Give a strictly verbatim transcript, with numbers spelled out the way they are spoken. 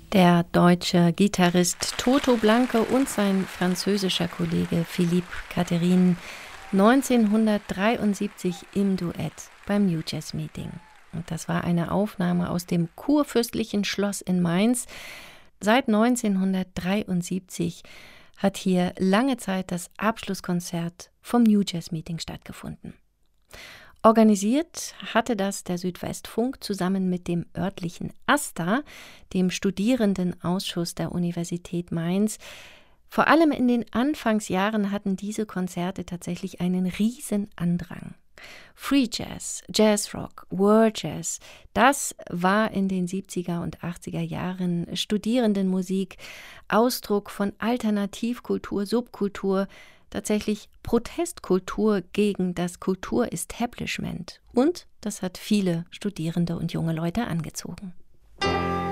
Der deutsche Gitarrist Toto Blanke und sein französischer Kollege Philippe Catherine neunzehnhundertdreiundsiebzig im Duett beim New Jazz Meeting. Und das war eine Aufnahme aus dem kurfürstlichen Schloss in Mainz. Seit neunzehnhundertdreiundsiebzig hat hier lange Zeit das Abschlusskonzert vom New Jazz Meeting stattgefunden. Organisiert hatte das der Südwestfunk zusammen mit dem örtlichen AStA, dem Studierendenausschuss der Universität Mainz. Vor allem in den Anfangsjahren hatten diese Konzerte tatsächlich einen riesen Andrang. Free Jazz, Jazzrock, World Jazz, das war in den siebziger und achtziger Jahren Studierendenmusik, Ausdruck von Alternativkultur, Subkultur, tatsächlich Protestkultur gegen das Kulturestablishment. Und das hat viele Studierende und junge Leute angezogen.